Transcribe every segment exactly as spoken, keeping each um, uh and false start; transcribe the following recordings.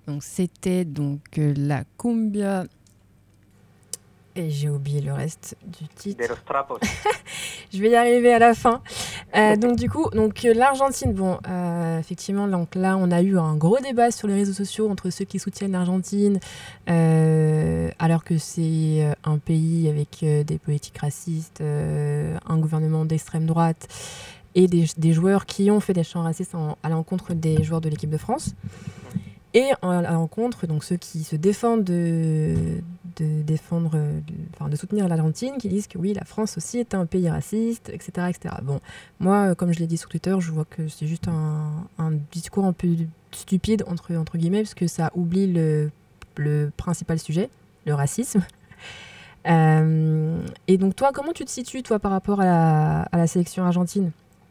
Donc c'était donc euh, la cumbia et j'ai oublié le reste du titre. De los trapos. Je vais y arriver à la fin. Euh, donc du coup, donc euh, l'Argentine, bon, euh, effectivement, donc là, on a eu un gros débat sur les réseaux sociaux entre ceux qui soutiennent l'Argentine, euh, alors que c'est euh, un pays avec euh, des politiques racistes, euh, un gouvernement d'extrême droite et des, des joueurs qui ont fait des chants racistes en, à l'encontre des joueurs de l'équipe de France. Et à l'encontre, donc ceux qui se défendent de, de défendre, euh, enfin de soutenir l'Argentine, qui disent que oui, la France aussi est un pays raciste, et cetera, et cetera. Bon, moi, comme je l'ai dit sur Twitter, je vois que c'est juste un, un discours un peu stupide entre entre guillemets, parce que ça oublie le, le principal sujet, le racisme. Euh, et donc toi, comment tu te situes toi par rapport à la, à la sélection argentine?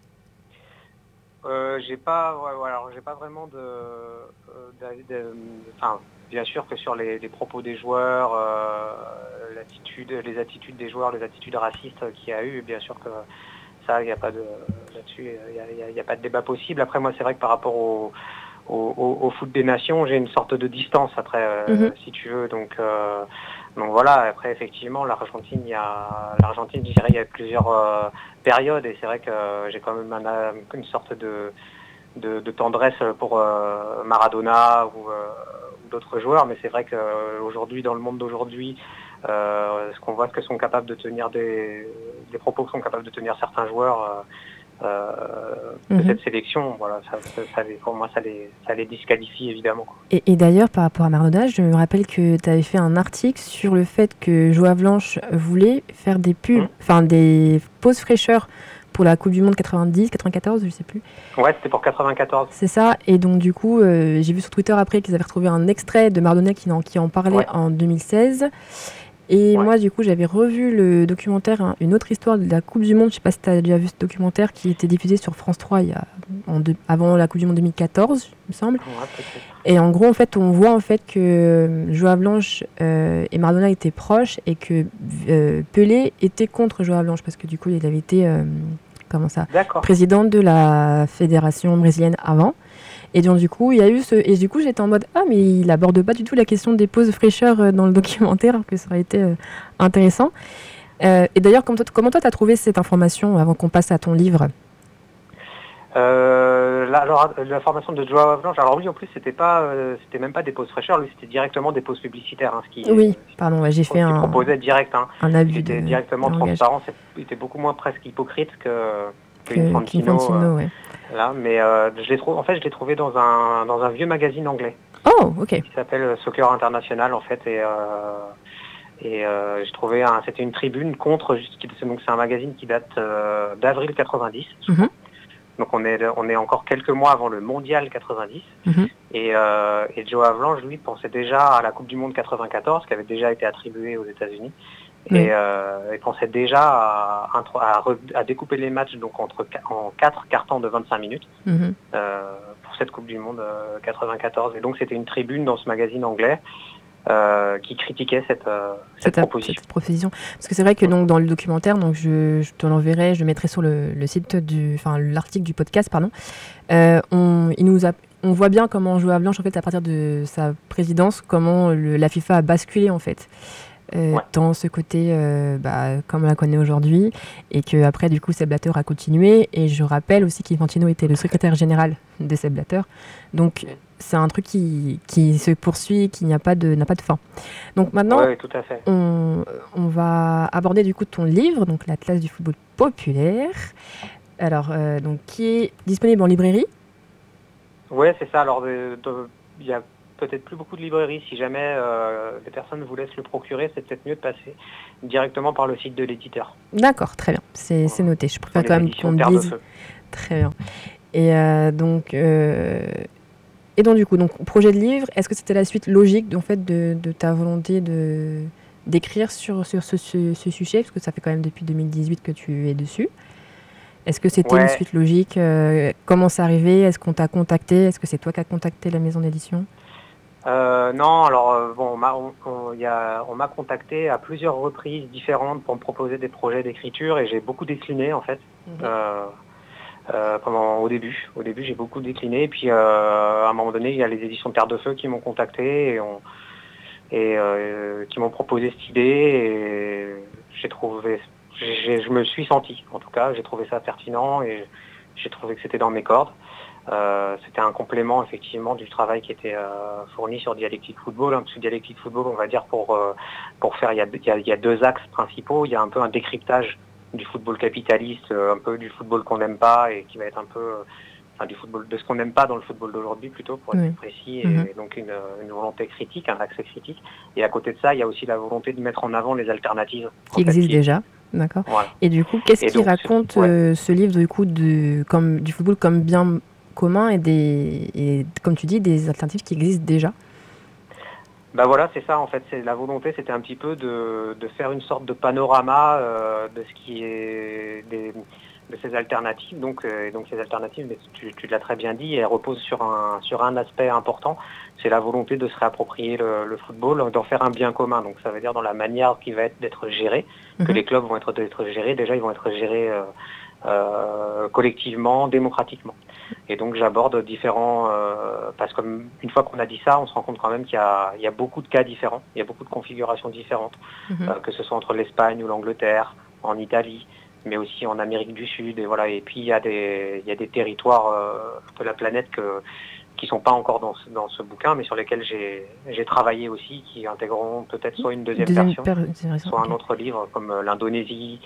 Euh, j'ai pas, ouais, ouais, alors j'ai pas vraiment de, de, de, de, enfin, bien sûr que sur les, les propos des joueurs, euh, l'attitude, les attitudes des joueurs, les attitudes racistes qu'il y a eu, bien sûr que ça, il n'y a pas de, là-dessus, il y a, il y a, il y a pas de débat possible. Après, moi, c'est vrai que par rapport au, au, au, au foot des nations, j'ai une sorte de distance après, euh, Mhm. si tu veux, donc. Euh, Donc voilà, après effectivement l'Argentine, il y a l'Argentine, je dirais, il y a plusieurs euh, périodes et c'est vrai que euh, j'ai quand même un, une sorte de, de, de tendresse pour euh, Maradona ou, euh, ou d'autres joueurs, mais c'est vrai qu'aujourd'hui, dans le monde d'aujourd'hui, euh, ce qu'on voit que sont capables de tenir des, des propos que sont capables de tenir certains joueurs euh, euh, de Mhm. cette sélection, voilà, ça, ça, ça les, pour moi ça les, ça les disqualifie évidemment, quoi. Et, et d'ailleurs, par rapport à Maradona, je me rappelle que tu avais fait un article sur le fait que Joao Blanche voulait faire des pubs, Hum enfin des pauses fraîcheurs pour la Coupe du Monde quatre-vingt-dix, quatre-vingt-quatorze, je sais plus. ouais, c'était pour quatre-vingt-quatorze. C'est ça. Et donc du coup, euh, j'ai vu sur Twitter après qu'ils avaient retrouvé un extrait de Maradona qui en, qui en parlait Ouais, en deux mille seize. Et ouais. moi, du coup, j'avais revu le documentaire, hein, une autre histoire de la Coupe du Monde. Je sais pas si tu as déjà vu ce documentaire qui était diffusé sur France trois il y a, en deux, avant la Coupe du Monde deux mille quatorze, il me semble. Ouais, peut-être. Et en gros, en fait, on voit en fait que Joao Blanche euh, et Maradona étaient proches et que euh, Pelé était contre Joao Blanche parce que du coup, il avait été euh, comment ça, D'accord. président de la fédération brésilienne avant. Et donc du coup, il y a eu ce et du coup, j'étais en mode ah mais il aborde pas du tout la question des pauses fraîcheurs euh, dans le documentaire, alors que ça aurait été euh, intéressant. Euh, et d'ailleurs, comment toi, comment toi t'as trouvé cette information avant qu'on passe à ton livre? Euh, là, alors, la formation de Joao Blanche, alors lui en plus c'était pas, euh, c'était même pas des pauses fraîcheurs, lui c'était directement des pauses publicitaires, hein, ce qui, euh, Oui, pardon, ouais, j'ai fait ce qu'il un, proposait direct, hein. un Il abus de, était de directement langage transparent, c'est- il était beaucoup moins presque hypocrite que, que que Infantino, euh, qu'Infantino, ouais. là. Mais euh, je l'ai trouvé, en fait, je l'ai trouvé dans un dans un vieux magazine anglais Oh, ok. qui s'appelle Soccer International en fait, et euh, et euh, j'ai trouvé un, c'était une tribune contre, donc c'est un magazine qui date euh, d'avril quatre-vingt-dix, je Mhm, crois. Donc on est, on est encore quelques mois avant le mondial quatre-vingt-dix. mhm, Et, euh, et Joao Blanche, lui, pensait déjà à la Coupe du Monde quatre-vingt-quatorze, qui avait déjà été attribuée aux États-Unis. Et oui. euh, il pensait déjà à, à, à découper les matchs donc entre, en quatre cartons de vingt-cinq minutes Mhm. euh, pour cette Coupe du Monde euh, quatre-vingt-quatorze. Et donc c'était une tribune dans ce magazine anglais euh, qui critiquait cette, euh, cette Cette, proposition. cette proposition. Parce que c'est vrai que donc, dans le documentaire, donc je, je te l'enverrai, je le mettrai sur le, le site du, enfin l'article du podcast, pardon. Euh, on, il nous a, on voit bien comment Joao Blanche, en fait, à partir de sa présidence, comment le, la FIFA a basculé en fait. Euh, Ouais. dans ce côté euh, bah, comme on la connaît aujourd'hui et que après du coup Sepp Blatter a continué et je rappelle aussi qu'Infantino était le secrétaire général de Sepp Blatter, donc c'est un truc qui, qui se poursuit, qui n'a pas de, n'a pas de fin. Donc maintenant Oui, tout à fait. on, on va aborder du coup ton livre, donc l'Atlas du football populaire, alors euh, donc qui est disponible en librairie. Oui, c'est ça. Alors, de, de, il y a peut-être plus beaucoup de librairies. Si jamais euh, les personnes vous laissent le procurer, c'est peut-être mieux de passer directement par le site de l'éditeur. D'accord, très bien, c'est, c'est Voilà. noté. Je Ce sont préfère les quand même éditions qu'on Terre de dise. Feu. Très bien. Et euh, donc, euh, et donc du coup, donc projet de livre. Est-ce que c'était la suite logique en fait de, de ta volonté de d'écrire sur sur ce, ce, ce sujet, parce que ça fait quand même depuis deux mille dix-huit que tu es dessus. Est-ce que c'était une Ouais. suite logique? euh, Comment c'est arrivé? Est-ce qu'on t'a contacté? Est-ce que c'est toi qui as contacté la maison d'édition? Euh, non, alors euh, bon, on m'a on, on, y a, on m'a contacté à plusieurs reprises différentes pour me proposer des projets d'écriture et j'ai beaucoup décliné en fait. Mhm. Euh, Euh, pendant, au début, au début, j'ai beaucoup décliné. Et puis, euh, à un moment donné, il y a les éditions de Terre de Feu qui m'ont contacté et, on, et euh, qui m'ont proposé cette idée. Et j'ai trouvé, j'ai, je me suis senti, en tout cas, j'ai trouvé ça pertinent et j'ai trouvé que c'était dans mes cordes. Euh, c'était un complément effectivement du travail qui était euh, fourni sur Dialectique Football. Hein, parce que Dialectique Football, on va dire pour euh, pour faire, il y a, il y a, il y a deux axes principaux. Il y a un peu un décryptage du football capitaliste, euh, un peu du football qu'on n'aime pas et qui va être un peu, euh, enfin du football, de ce qu'on n'aime pas dans le football d'aujourd'hui plutôt pour être Oui. plus précis, et Mhm. donc une, une volonté critique, un axe critique. Et à côté de ça, il y a aussi la volonté de mettre en avant les alternatives Qui en fait, existe qui déjà, existent. d'accord. Voilà. Et du coup, qu'est-ce Et qui donc, raconte ouais. euh, ce livre du coup de, comme, du football comme bien commun et, des, et, comme tu dis, des alternatives qui existent déjà? Bah voilà, c'est ça en fait. C'est la volonté, c'était un petit peu de, de faire une sorte de panorama euh, de ce qui est des, de ces alternatives. Donc, euh, donc ces alternatives, mais tu, tu l'as très bien dit, elles reposent sur un sur un aspect important. C'est la volonté de se réapproprier le, le football, d'en faire un bien commun. Donc ça veut dire dans la manière qui va être d'être géré, que Mhm. les clubs vont être d'être gérés. Déjà, ils vont être gérés euh, euh, collectivement, démocratiquement. Et donc j'aborde différents, euh, parce que une fois qu'on a dit ça, on se rend compte quand même qu'il y a, il y a beaucoup de cas différents, il y a beaucoup de configurations différentes, Mhm. euh, que ce soit entre l'Espagne ou l'Angleterre, en Italie, mais aussi en Amérique du Sud. Et voilà. Et puis il y a des, il y a des territoires euh, de la planète que, qui sont pas encore dans ce, dans ce bouquin, mais sur lesquels j'ai, j'ai travaillé aussi, qui intégreront peut-être soit une deuxième Deuxième version, per- génération, soit un ok. autre livre comme euh, l'Indonésie,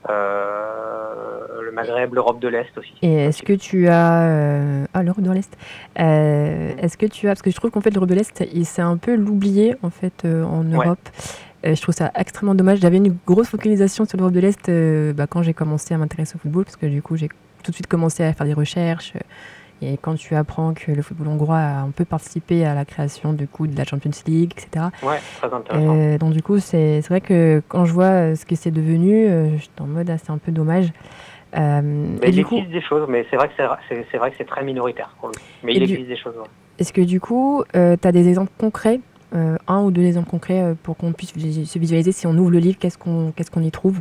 euh, le Maghreb, l'Europe de l'Est aussi, Et un est-ce petit que peu. tu as... euh, Ah, l'Europe de l'Est. Euh, Mm. est-ce que tu as... Parce que je trouve qu'en fait, l'Europe de l'Est, il s'est un peu l'oublié, en fait, euh, en Ouais. Europe. Euh, je trouve ça extrêmement dommage. J'avais une grosse focalisation sur l'Europe de l'Est euh, bah, quand j'ai commencé à m'intéresser au football, parce que du coup, j'ai tout de suite commencé à faire des recherches. euh, Et quand tu apprends que le football hongrois a un peu participé à la création du coup, de la Champions League, et cetera. Ouais, très intéressant. Euh, donc du coup, c'est c'est vrai que quand je vois euh, ce que c'est devenu, euh, j'étais en mode, ah, c'est un peu dommage. Euh, Mais et il du coup, existe des choses, mais c'est vrai que c'est, c'est, c'est vrai que c'est très minoritaire pour le coup. Mais et il du, existe des choses. Ouais. est-ce que du coup, euh, tu as des exemples concrets, euh, un ou deux exemples concrets euh, pour qu'on puisse vis- se visualiser si on ouvre le livre, qu'est-ce qu'on qu'est-ce qu'on y trouve?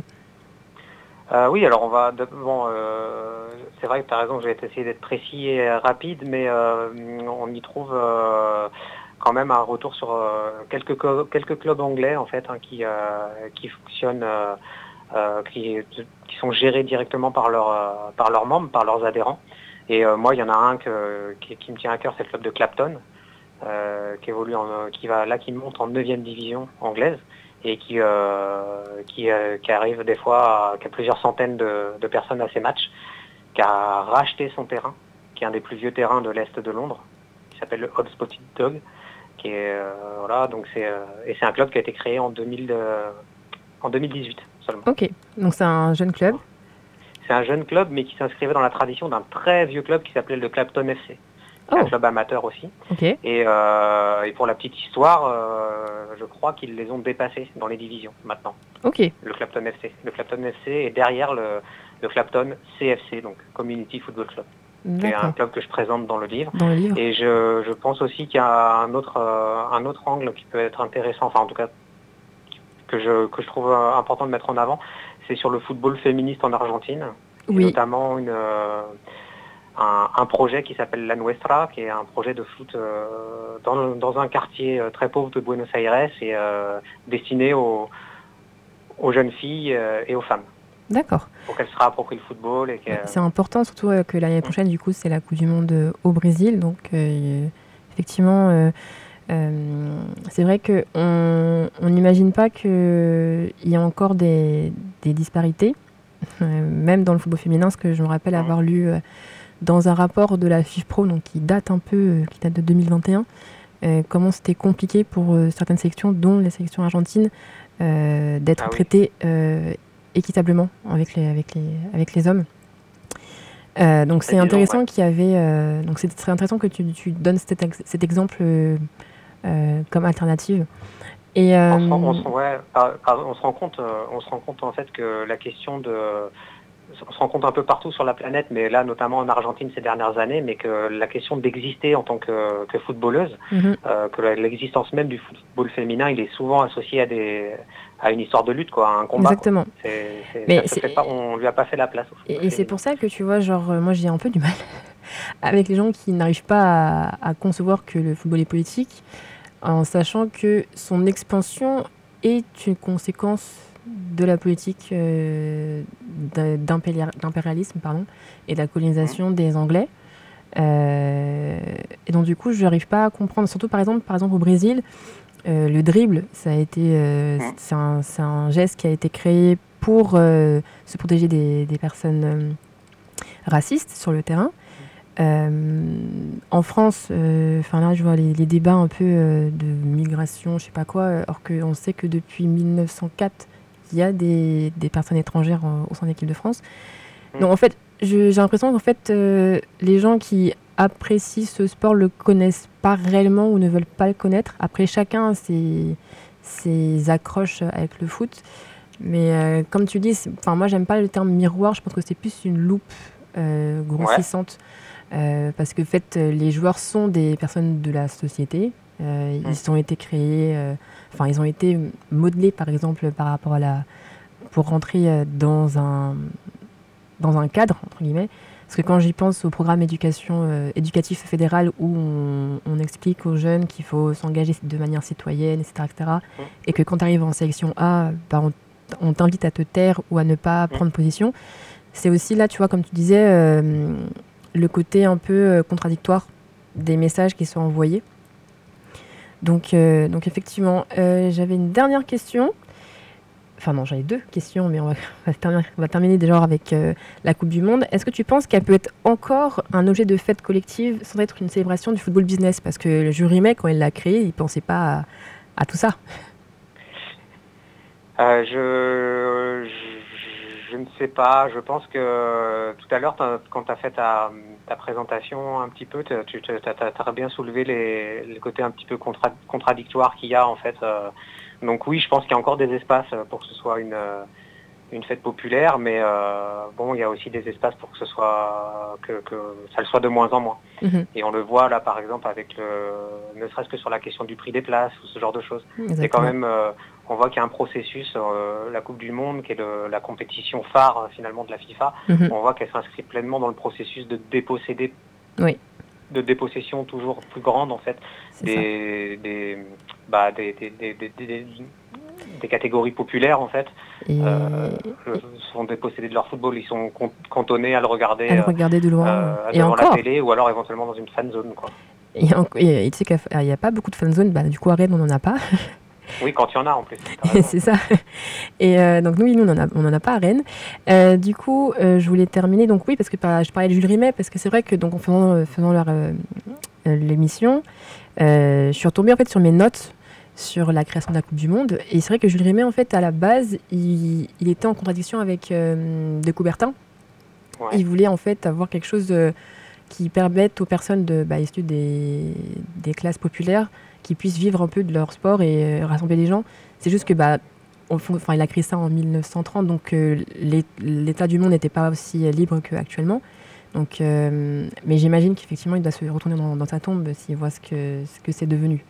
Euh, oui, alors on va. de- Bon, euh, c'est vrai que tu as raison, je vais essayer d'être précis et euh, rapide, mais euh, on y trouve euh, quand même un retour sur euh, quelques co- quelques clubs anglais en fait, hein, qui euh, qui fonctionnent, euh, euh, qui qui sont gérés directement par leurs euh, par leurs membres, par leurs adhérents. Et euh, moi, il y en a un que, qui, qui me tient à cœur, c'est le club de Clapton, euh, qui évolue en, qui va là qui monte en neuvième division anglaise et qui euh, qui, euh, qui arrive des fois à, qui a plusieurs centaines de, de personnes à ses matchs, qui a racheté son terrain, qui est un des plus vieux terrains de l'est de Londres, qui s'appelle le Old Spotted Dog, qui est euh, voilà donc c'est euh, et c'est un club qui a été créé en deux mille euh, en deux mille dix-huit seulement. Ok, donc c'est un jeune club. C'est un jeune club mais qui s'inscrivait dans la tradition d'un très vieux club qui s'appelait le Clapton F C, qui est un Oh, club amateur aussi. ok, Et, euh, et pour la petite histoire, euh, je crois qu'ils les ont dépassés dans les divisions maintenant. ok, Le Clapton F C. Le Clapton F C est derrière le, le Clapton C F C, donc Community Football Club, qui est un d'accord. club que je présente dans le livre. Dans le livre. Et je, je pense aussi qu'il y a un autre, euh, un autre angle qui peut être intéressant, enfin en tout cas que je, que je trouve euh, important de mettre en avant, c'est sur le football féministe en Argentine, et Oui, notamment une, euh, un, un projet qui s'appelle La Nuestra, qui est un projet de foot euh, dans, dans un quartier euh, très pauvre de Buenos Aires et euh, destiné aux, aux jeunes filles euh, et aux femmes, d'accord. pour qu'elles se réapproprient le football et Ouais, qu'elles... c'est important, surtout euh, que l'année prochaine, du coup, c'est la Coupe du Monde euh, au Brésil. Donc, euh, effectivement, euh, euh, c'est vrai qu'on on n'imagine pas qu'il y a encore des, des disparités, euh, même dans le football féminin, ce que je me rappelle avoir lu euh, dans un rapport de la FIFPro, donc qui date un peu, euh, qui date de deux mille vingt et un, euh, comment c'était compliqué pour euh, certaines sélections, dont les sélections argentines, euh, d'être Ah oui, traitées euh, équitablement avec les, avec les, avec les hommes. Euh, donc et c'est disons, ouais. intéressant qu'il y avait, euh, donc c'est très intéressant que tu, tu donnes cet, ex- cet exemple euh, euh, comme alternative. Et On se rend, on euh, se, ouais, par- par- on se rend compte, euh, on se rend compte en fait que la question de on se rend compte un peu partout sur la planète, mais là notamment en Argentine ces dernières années, mais que la question d'exister en tant que, que footballeuse, Mhm. euh, que l'existence même du football féminin, il est souvent associé à des à une histoire de lutte, quoi, à un combat, quoi. Exactement. C'est, c'est, Mais ça se fait c'est, pas, on lui a pas fait la place au football et, et c'est féminin. pour ça que tu vois, genre, euh, moi j'ai un peu du mal avec les gens qui n'arrivent pas à, à concevoir que le football est politique, en sachant que son expansion est une conséquence de la politique euh, d'un- d'impéria- d'impérialisme pardon, et de la Mmh. colonisation des Anglais. Euh, et donc du coup, je n'arrive pas à comprendre. Surtout par exemple, par exemple au Brésil, euh, le dribble, ça a été, euh, Mmh. c'est un, c'est un geste qui a été créé pour euh, se protéger des, des personnes euh, racistes sur le terrain. Euh, en France, euh, enfin là, je vois les, les débats un peu euh, de migration, je sais pas quoi, euh, alors qu'on sait que depuis mille neuf cent quatre, il y a des, des personnes étrangères en- au sein de l'équipe de France. Mmh. Donc en fait, je- j'ai l'impression qu'en fait, euh, les gens qui apprécient ce sport le connaissent pas réellement ou ne veulent pas le connaître. Après, chacun a ses, ses accroches avec le foot. Mais euh, comme tu dis, c'est- enfin moi j'aime pas le terme miroir. Je pense que c'est plus une loupe euh, Ouais. grossissante euh, parce que en fait, euh, les joueurs sont des personnes de la société. Euh, Mmh. ils ont été créés, euh, enfin ils ont été modelés par exemple par rapport à la, pour rentrer euh, dans un dans un cadre, entre guillemets. Parce que quand j'y pense au programme éducation, euh, éducatif fédéral où on, on explique aux jeunes qu'il faut s'engager de manière citoyenne, et cetera, et cetera, Mmh. et que quand tu arrives en sélection A, bah, on, on t'invite à te taire ou à ne pas Mmh. prendre position, c'est aussi là, tu vois, comme tu disais, euh, le côté un peu euh, contradictoire des messages qui sont envoyés. Donc, euh, donc effectivement, euh, j'avais une dernière question. Enfin non, j'avais deux questions, mais on va, on va terminer, on va terminer déjà avec euh, la Coupe du Monde. Est-ce que tu penses qu'elle peut être encore un objet de fête collective sans être une célébration du football business? Parce que le jury mec, quand il l'a créé, il pensait pas à, à tout ça. Euh, je, je, je ne sais pas. Je pense que euh, tout à l'heure, t'as- quand tu as fait ta, ta présentation un petit peu, t'as- tu as bien soulevé les, les côtés un petit peu contra- contradictoires qu'il y a en fait. euh. Donc oui, je pense qu'il y a encore des espaces pour que ce soit une, euh, une fête populaire, mais euh, bon, il y a aussi des espaces pour que ce soit que, que ça le soit de moins en moins. Mhm. Et on le voit là, par exemple, avec le, ne serait-ce que sur la question du prix des places ou ce genre de choses. C'est quand Exactement. même, euh, on voit qu'il y a un processus, euh, la Coupe du Monde, qui est le- la compétition phare euh, finalement de la FIFA. Mhm. On voit qu'elle s'inscrit pleinement dans le processus de déposséder, Oui, de dépossession toujours plus grande en fait c'est ça. des, des, bah, des, des, des, des, des- des catégories populaires en fait. Euh, Et, et sont dépossédés de leur football, ils sont con- cantonnés à le regarder à le euh, regarder de loin. euh, euh, Et devant la encore, télé ou alors éventuellement dans une fan zone quoi. et, en- et- et tu sais qu'il n'y a pas beaucoup de fanzone, bah, du coup à Rennes on n'en a pas. Oui, quand il y en a en plus, t'as raison. C'est ça. Et euh, donc oui, nous, on n'en a, on en a pas à Rennes. Euh, du coup, euh, je voulais terminer. Donc oui, parce que par- je parlais de Jules Rimet, parce que c'est vrai que donc en faisant, euh, faisant leur, euh, euh, l'émission, euh, je suis retombée en fait sur mes notes sur la création de la Coupe du Monde. Et c'est vrai que Jules Rimet, en fait, à la base, il, il était en contradiction avec euh, de Coubertin. Ouais. Il voulait en fait avoir quelque chose de, qui permette aux personnes de, bah, issues des, des classes populaires qui puissent vivre un peu de leur sport et euh, rassembler les gens. C'est juste que bah, on, enfin, il a créé ça en mille neuf cent trente, donc euh, l'é- l'état du monde n'était pas aussi euh, libre qu'actuellement. Donc, euh, mais j'imagine qu'effectivement, il doit se retourner dans, dans sa tombe s'il voit ce que ce que c'est devenu.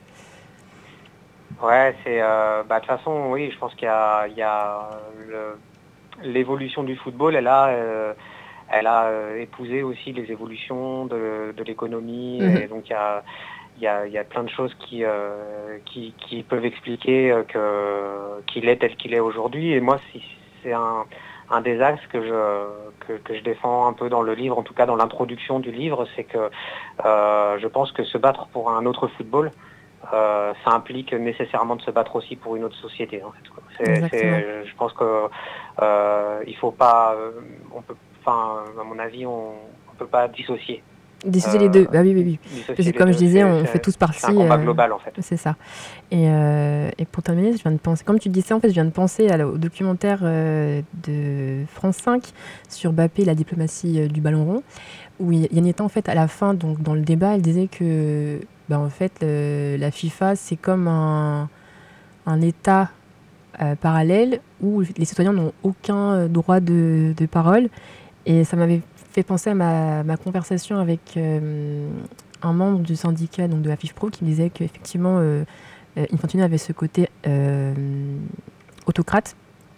Ouais, c'est euh, bah, de toute façon, oui, je pense qu'il y a, il y a le- l'évolution du football, elle a, euh, elle a euh, épousé aussi les évolutions de, de l'économie, Mhm. et donc il y a, il y a, il y a plein de choses qui, euh, qui, qui peuvent expliquer euh, que qu'il est tel qu'il est aujourd'hui. Et moi, si, c'est un, un des axes que je que, que je défends un peu dans le livre, en tout cas dans l'introduction du livre, c'est que euh, je pense que se battre pour un autre football, euh, ça implique nécessairement de se battre aussi pour une autre société. En fait, quoi. C'est, Exactement. c'est, je pense que euh, il faut pas, euh, on peut, enfin, à mon avis, on, on peut pas dissocier, Dissocier les euh, deux. Bah oui, oui, oui. Parce dissocier que les comme je deux. disais, C'est, on fait c'est, tous c'est un partie. combat euh, global en fait. c'est ça. Et, euh, et pour terminer, je viens de penser, comme tu disais, en fait, je viens de penser à la- au documentaire euh, de France cinq sur Mbappé et la diplomatie euh, du ballon rond, où il y en était en fait à la fin, donc dans le débat, elle disait que, bah, en fait, le- la FIFA c'est comme un, un État euh, parallèle où les citoyens n'ont aucun euh, droit de, de parole. Et ça m'avait fait penser à ma, ma conversation avec euh, un membre du syndicat, donc de la FIFPro, qui me disait qu'effectivement, euh, euh, Infantino avait ce côté euh, autocrate.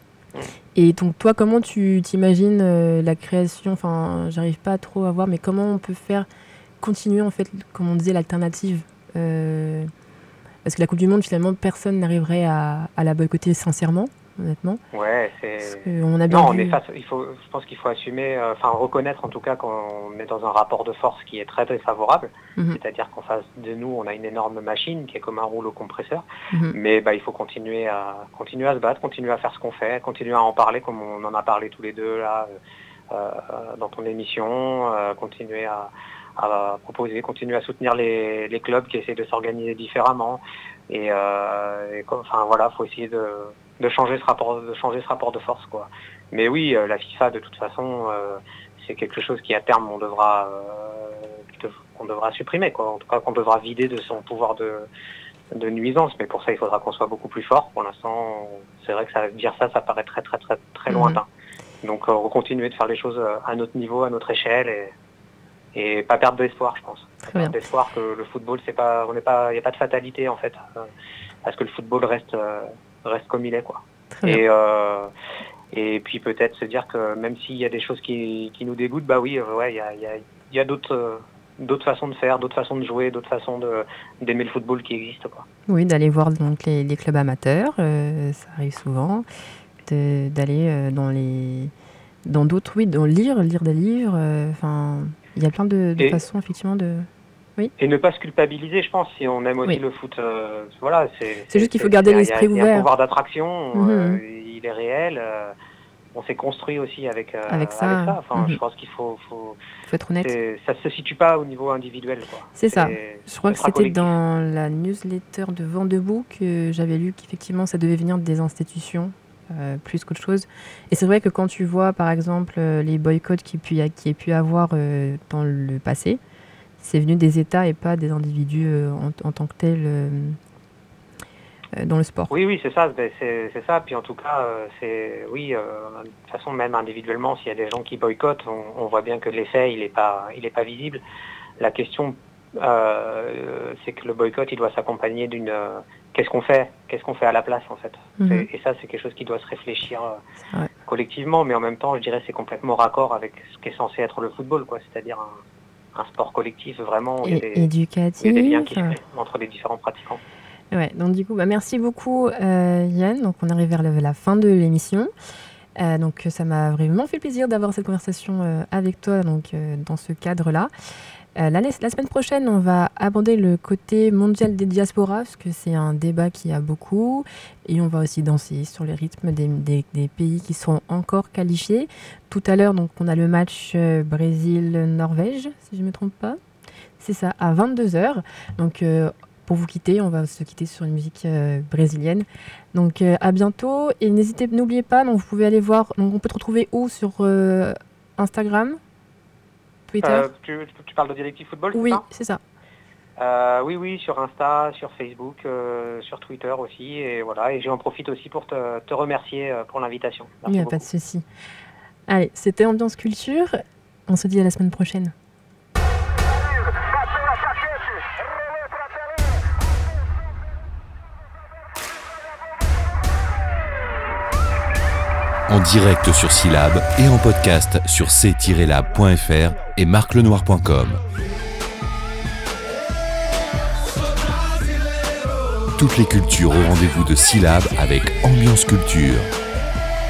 Et donc, toi, comment tu t'imagines euh, la création, enfin, j'arrive pas trop à voir, mais comment on peut faire continuer, en fait, comme on disait, l'alternative euh, parce que la Coupe du Monde, finalement, personne n'arriverait à, à la boycotter sincèrement, honnêtement. Ouais, c'est... Parce qu'on a bien non, vu... on est face, il faut, je pense qu'il faut assumer, enfin euh, reconnaître en tout cas qu'on est dans un rapport de force qui est très défavorable. Mm-hmm. C'est-à-dire qu'en face de nous, on a une énorme machine qui est comme un rouleau compresseur. Mm-hmm. Mais bah, il faut continuer à, continuer à se battre, continuer à faire ce qu'on fait, continuer à en parler comme on en a parlé tous les deux là euh, dans ton émission, euh, continuer à, à proposer, continuer à soutenir les, les clubs qui essaient de s'organiser différemment. Et, euh, et enfin voilà, faut essayer de de changer ce rapport de changer ce rapport de force quoi. Mais oui, euh, la FIFA de toute façon euh, c'est quelque chose qui à terme on devra euh, qu'on devra supprimer quoi. En tout cas qu'on devra vider de son pouvoir de de nuisance, mais pour ça il faudra qu'on soit beaucoup plus fort. Pour l'instant, c'est vrai que ça dire ça ça paraît très très très très lointain. Mmh. Donc euh, continuer de faire les choses à notre niveau, à notre échelle et et pas perdre d'espoir, je pense. Pas perdre d'espoir que le football c'est pas on n'est pas il n'y a pas de fatalité en fait. Euh, parce que le football reste euh, reste comme il est quoi. Et euh, et puis peut-être se dire que même s'il y a des choses qui, qui nous dégoûtent, bah oui, euh, ouais, il y a il y a il y a d'autres euh, d'autres façons de faire, d'autres façons de jouer, d'autres façons de d'aimer le football qui existent quoi. Oui, d'aller voir donc les, les clubs amateurs, euh, ça arrive souvent, de, d'aller euh, dans les dans d'autres oui, dans lire lire des livres, enfin euh, il y a plein de, de façons effectivement de oui. Et ne pas se culpabiliser, je pense, si on aime aussi oui. le foot. Euh, voilà, c'est, c'est, c'est juste qu'il faut garder l'esprit ouvert. Il y a un pouvoir d'attraction, mm-hmm. euh, il est réel. Euh, on s'est construit aussi avec, euh, avec ça. Avec ça. Enfin, mm-hmm. je pense qu'il faut... faut, faut être honnête. Ça ne se situe pas au niveau individuel. Quoi. C'est, c'est ça. Je crois que c'était collectif. Dans la newsletter de Vent debout que j'avais lu qu'effectivement, ça devait venir des institutions. Euh, plus qu'autre chose. Et c'est vrai que quand tu vois, par exemple, les boycotts qu'il y a pu, pu avoir euh, dans le passé, c'est venu des États et pas des individus euh, en, en tant que tels euh, euh, dans le sport. Oui, oui, c'est ça. C'est, c'est ça. Puis en tout cas, euh, c'est oui. Euh, de toute façon, même individuellement, s'il y a des gens qui boycottent, on, on voit bien que l'effet, il n'est pas, il est pas visible. La question, euh, c'est que le boycott, il doit s'accompagner d'une. Euh, qu'est-ce qu'on fait Qu'est-ce qu'on fait à la place, en fait. Mm-hmm. Et ça, c'est quelque chose qui doit se réfléchir euh, collectivement, mais en même temps, je dirais, c'est complètement raccord avec ce qui est censé être le football, quoi. C'est-à-dire un un sport collectif vraiment où il y a des, éducatif, il y a des liens qui se créent entre les différents pratiquants. Ouais, donc du coup, bah, merci beaucoup euh, Yann. Donc on arrive vers la, la fin de l'émission. Euh, donc ça m'a vraiment fait plaisir d'avoir cette conversation euh, avec toi donc, euh, dans ce cadre-là. Euh, la, la semaine prochaine, on va aborder le côté mondial des diasporas, parce que c'est un débat qui a beaucoup. Et on va aussi danser sur les rythmes des, des, des pays qui seront encore qualifiés. Tout à l'heure, donc, on a le match euh, Brésil-Norvège, si je ne me trompe pas. C'est ça, à vingt-deux heures. Donc, euh, pour vous quitter, on va se quitter sur une musique euh, brésilienne. Donc, euh, à bientôt. Et n'hésitez, n'oubliez pas, donc, vous pouvez aller voir. Donc, on peut te retrouver où sur euh, Instagram ? Twitter. Euh, tu, tu parles de Directive Football, oui, c'est ça ? c'est ça. Euh, oui, oui, sur Insta, sur Facebook, euh, sur Twitter aussi, et voilà. Et j'en profite aussi pour te, te remercier pour l'invitation. Il n'y a beaucoup. Pas de souci. Allez, c'était Ambiance Culture. On se dit à la semaine prochaine. En direct sur Syllab et en podcast sur c tiret lab point f r et marc lenoir point com. Toutes les cultures au rendez-vous de Syllab avec Ambiance Culture.